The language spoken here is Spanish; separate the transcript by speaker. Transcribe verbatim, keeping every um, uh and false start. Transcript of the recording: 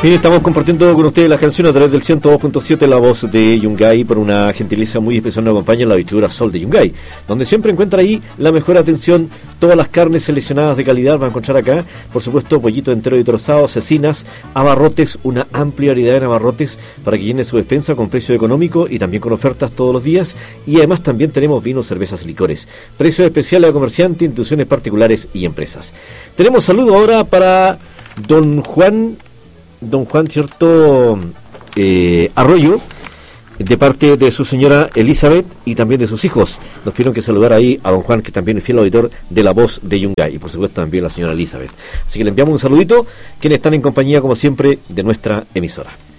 Speaker 1: Bien, estamos compartiendo con ustedes las canciones a través del ciento dos punto siete, La Voz de Yungay. Por una gentileza muy especial nos acompaña la bichura Sol de Yungay, donde siempre encuentra ahí la mejor atención. Todas las carnes seleccionadas de calidad van a encontrar acá. Por supuesto, pollito entero y trozado, cecinas, abarrotes, una amplia variedad de abarrotes para que llene su despensa con precio económico y también con ofertas todos los días. Y además también tenemos vinos, cervezas y licores. Precios especiales a comerciantes, instituciones particulares y empresas. Tenemos saludo ahora para don Juan... Don Juan, cierto, eh, Arroyo, de parte de su señora Elizabeth y también de sus hijos. Nos pidieron que saludar ahí a don Juan, que también es fiel auditor de La Voz de Yungay, y por supuesto también a la señora Elizabeth. Así que le enviamos un saludito, quienes están en compañía, como siempre, de nuestra emisora.